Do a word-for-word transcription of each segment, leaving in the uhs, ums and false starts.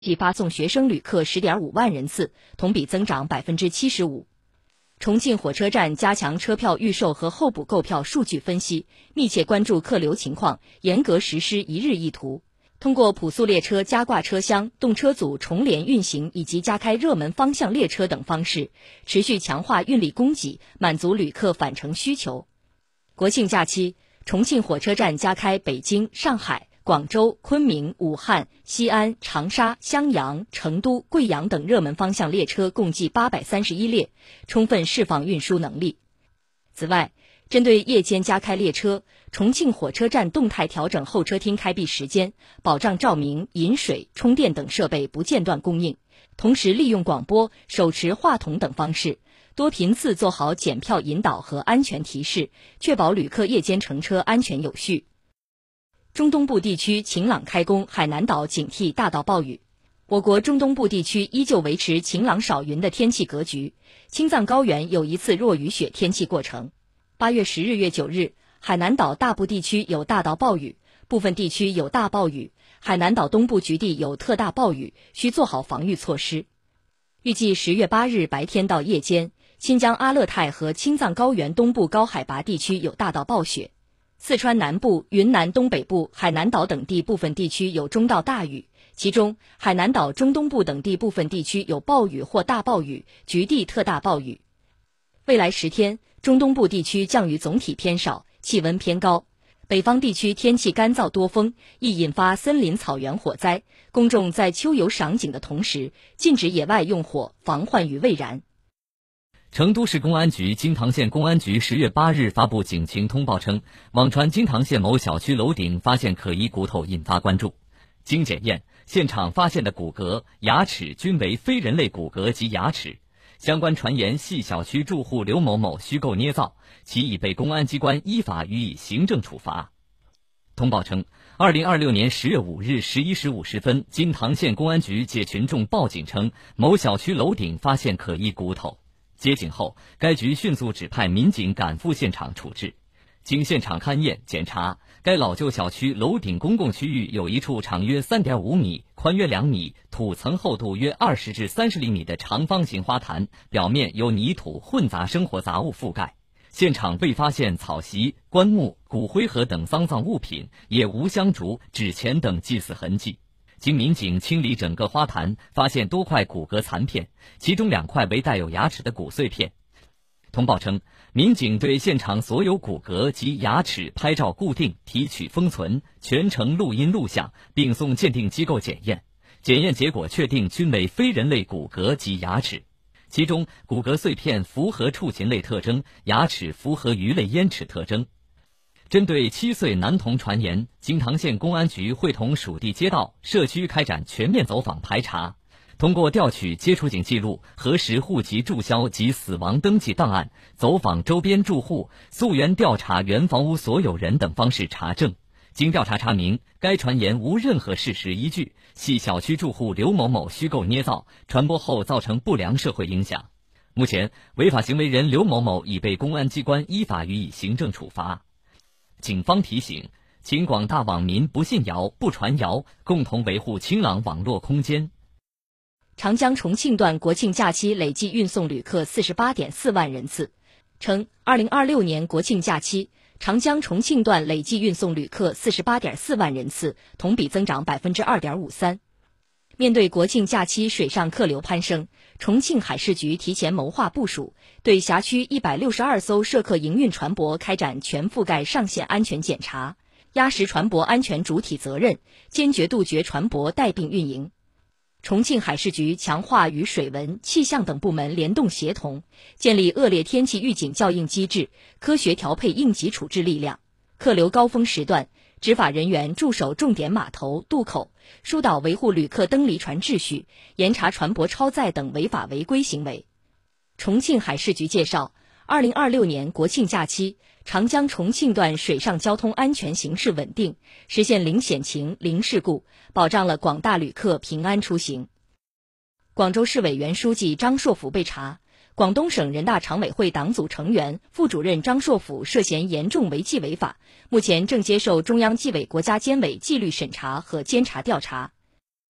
即发送学生旅客 十点五万人次，同比增长 百分之七十五。重庆火车站加强车票预售和候补购票数据分析，密切关注客流情况，严格实施一日一图。通过普速列车加挂车厢、动车组重联运行以及加开热门方向列车等方式，持续强化运力供给，满足旅客返程需求。国庆假期，重庆火车站加开北京、上海、广州、昆明、武汉、西安、长沙、襄阳、成都、贵阳等热门方向列车共计八百三十一列，充分释放运输能力。此外，针对夜间加开列车，重庆火车站动态调整候车厅开闭时间，保障照明、饮水、充电等设备不间断供应，同时利用广播、手持话筒等方式，多频次做好检票引导和安全提示，确保旅客夜间乘车安全有序。中东部地区晴朗开工，海南岛警惕大到暴雨。我国中东部地区依旧维持晴朗少云的天气格局，青藏高原有一次弱雨雪天气过程。八月十日月九日，海南岛大部地区有大到暴雨，部分地区有大暴雨，海南岛东部局地有特大暴雨，需做好防御措施。预计十月八日白天到夜间，新疆阿勒泰和青藏高原东部高海拔地区有大到暴雪，四川南部、云南东北部、海南岛等地部分地区有中到大雨，其中海南岛中东部等地部分地区有暴雨或大暴雨，局地特大暴雨。未来十天，中东部地区降雨总体偏少，气温偏高。北方地区天气干燥多风，易引发森林草原火灾。公众在秋游赏景的同时，禁止野外用火，防患于未然。 成都市公安局金堂县公安局十月八日发布警情通报称，网传金堂县某小区楼顶发现可疑骨头，引发关注。经检验，现场发现的骨骼、牙齿均为非人类骨骼及牙齿。相关传言系小区住户刘某某虚构捏造，其已被公安机关依法予以行政处罚。通报称，二零二六年十月五日十一时五十分，金堂县公安局接群众报警称，某小区楼顶发现可疑骨头。接警后，该局迅速指派民警赶赴现场处置。经现场勘验检查，该老旧小区楼顶公共区域有一处长约 三点五米、宽约两米、土层厚度约二十至三十厘米的长方形花坛，表面由泥土混杂生活杂物覆盖。现场未发现草席、棺木、骨灰盒等丧葬物品，也无香烛、纸钱等祭祀痕迹。经民警清理整个花坛，发现多块骨骼残片，其中两块为带有牙齿的骨碎片。通报称，民警对现场所有骨骼及牙齿拍照固定、提取封存，全程录音录像，并送鉴定机构检验。检验结果确定均为非人类骨骼及牙齿，其中骨骼碎片符合畜禽类特征，牙齿符合鱼类咽齿特征。针对七岁男童传言，金堂县公安局会同属地街道、社区开展全面走访排查，通过调取接触警记录、核实户籍注销及死亡登记档案，走访周边住户，溯源调查原房屋所有人等方式查证。经调查查明，该传言无任何事实依据，系小区住户刘某某虚构捏造，传播后造成不良社会影响。目前，违法行为人刘某某已被公安机关依法予以行政处罚。警方提醒，请广大网民不信谣、不传谣，共同维护清朗网络空间。 长江重庆段国庆假期累计运送旅客 四十八点四万人次，称二零二六年国庆假期，长江重庆段累计运送旅客 四十八点四万人次，同比增长 百分之二点五三。面对国庆假期水上客流攀升，重庆海事局提前谋划部署，对辖区一百六十二艘涉客营运船舶开展全覆盖上线安全检查，压实船舶安全主体责任，坚决杜绝船舶带病运营。重庆海事局强化与水文、气象等部门联动协同，建立恶劣天气预警校应机制，科学调配应急处置力量。客流高峰时段，执法人员驻守重点码头、渡口，疏导维护旅客登离船秩序，严查船舶超载等违法违规行为。重庆海事局介绍，二零二六年国庆假期，长江重庆段水上交通安全形势稳定，实现零险情、零事故，保障了广大旅客平安出行。广州市委原书记张硕甫被查，广东省人大常委会党组成员、副主任张硕甫涉嫌严重违纪违法，目前正接受中央纪委国家监委纪律审查和监察调查。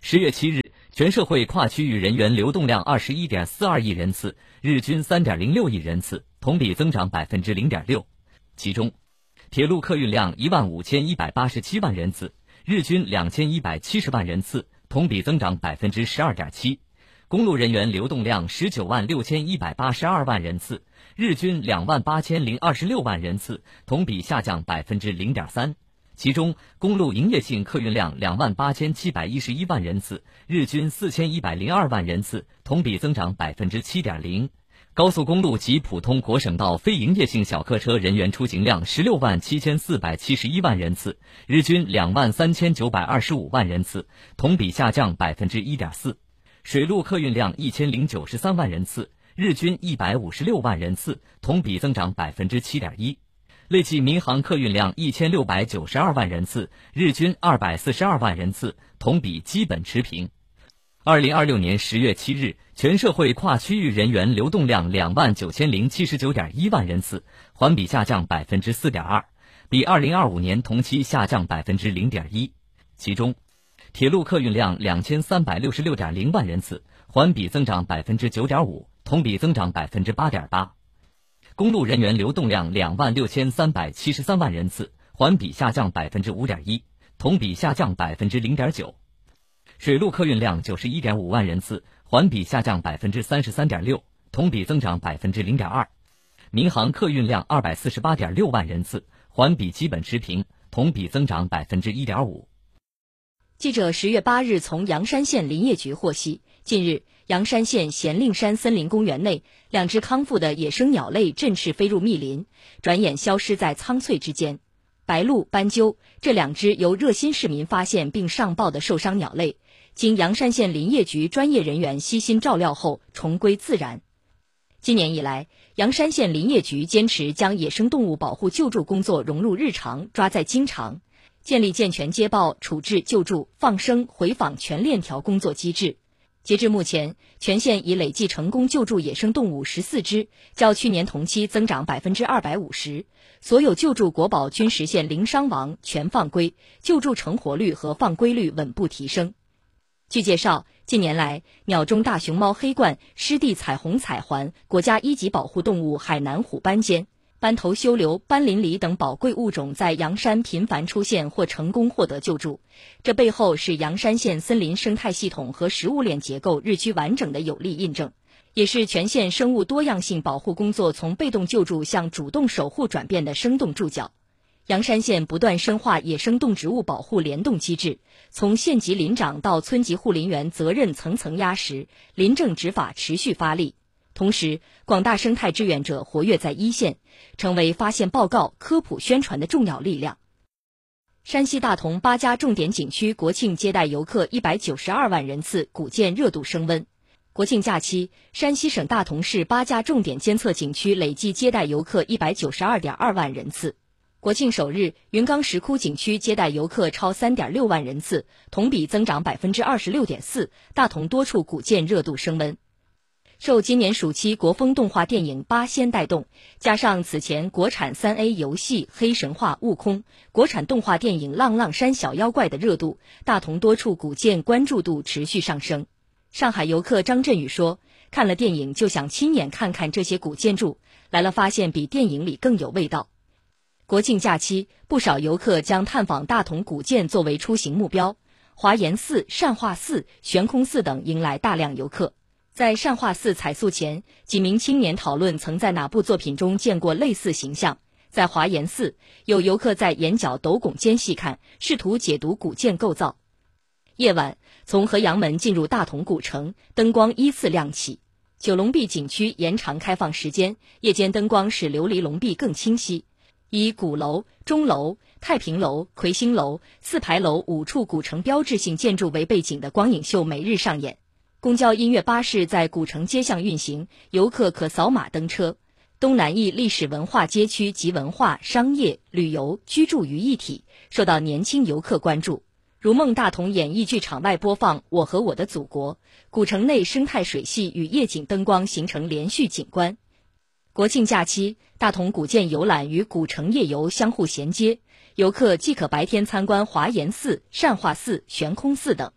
十月七日，全社会跨区域人员流动量 二十一点四二亿人次，日均 三点零六亿人次，同比增长 百分之零点六。其中，铁路客运量 一万五千一百八十七万人次，日均两千一百七十万人次，同比增长 百分之十二点七。公路人员流动量 十九万六千一百八十二万人次，日均两万八千零二十六万人次，同比下降 百分之零点三。其中，公路营业性客运量 两万八千七百一十一万人次，日均四千一百零二万人次，同比增长 百分之七点零。高速公路及普通国省道非营业性小客车人员出行量 十六万七千四百七十一万人次，日均两万三千九百二十五万人次，同比下降 百分之一点四。水路客运量一千零九十三万人次，日均一百五十六万人次，同比增长 百分之七点一。累计民航客运量一千六百九十二万人次，日均二百四十二万人次，同比基本持平。二零二六年十月七日，全社会跨区域人员流动量两万九千零七十九点一万人次，环比下降 百分之四点二，比二零二五年同期下降 百分之零点一。其中，铁路客运量两千三百六十六点零万人次，环比增长 百分之九点五，同比增长 百分之八点八。公路人员流动量两万六千三百七十三万人次，环比下降 百分之五点一，同比下降 百分之零点九。水路客运量 九十一点五万人次，环比下降 百分之三十三点六，同比增长 百分之零点二。民航客运量二百四十八点六万人次，环比基本持平，同比增长 百分之一点五。 记者十月八日从阳山县林业局获悉，近日阳山县咸令山森林公园内，两只康复的野生鸟类振翅飞入密林，转眼消失在苍翠之间。白鹭、斑鸠这两只由热心市民发现并上报的受伤鸟类，经阳山县林业局专业人员悉心照料后重归自然。今年以来，阳山县林业局坚持将野生动物保护救助工作融入日常，抓在经常，建立健全接报、处置、救助、放生、回访全链条工作机制。截至目前，全县已累计成功救助野生动物十四只，较去年同期增长 百分之二百五十， 所有救助国宝均实现零伤亡、全放归，救助成活率和放归率稳步提升。据介绍，近年来，鸟中大熊猫黑冠、湿地彩虹彩环、国家一级保护动物海南虎斑尖、斑头修流、斑鳞狸等宝贵物种在阳山频繁出现或成功获得救助，这背后是阳山县森林生态系统和食物链结构日趋完整的有力印证，也是全县生物多样性保护工作从被动救助向主动守护转变的生动注脚。阳山县不断深化野生动植物保护联动机制，从县级林长到村级护林员责任层层压实，林政执法持续发力。同时，广大生态志愿者活跃在一线，成为发现报告、科普宣传的重要力量。山西大同八家重点景区国庆接待游客一百九十二万人次，古建热度升温。国庆假期，山西省大同市八家重点监测景区累计接待游客一百九十二点二万人次。国庆首日，云冈石窟景区接待游客超 三点六万人次，同比增长 百分之二十六点四， 大同多处古建热度升温。受今年暑期国风动画电影《八仙》带动，加上此前国产 三 A 游戏《黑神话：悟空》、国产动画电影《浪浪山小妖怪》的热度，大同多处古建关注度持续上升。上海游客张振宇说，看了电影就想亲眼看看这些古建筑，来了发现比电影里更有味道。国庆假期，不少游客将探访大同古建作为出行目标，华严寺、善化寺、悬空寺等迎来大量游客。在善化寺彩塑前，几名青年讨论曾在哪部作品中见过类似形象。在华严寺，有游客在眼角斗拱间细看，试图解读古建构造。夜晚，从河阳门进入大同古城，灯光依次亮起。九龙壁景区延长开放时间，夜间灯光使琉璃龙壁更清晰。以鼓楼、钟楼、太平楼、魁星楼、四牌楼五处古城标志性建筑为背景的光影秀每日上演。公交音乐巴士在古城街巷运行，游客可扫码登车。东南翼历史文化街区集文化、商业、旅游、居住于一体，受到年轻游客关注。如梦大同演艺剧场外播放《我和我的祖国》，古城内生态水系与夜景灯光形成连续景观。国庆假期，大同古建游览与古城夜游相互衔接，游客既可白天参观华严寺、善化寺、悬空寺等，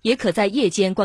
也可在夜间观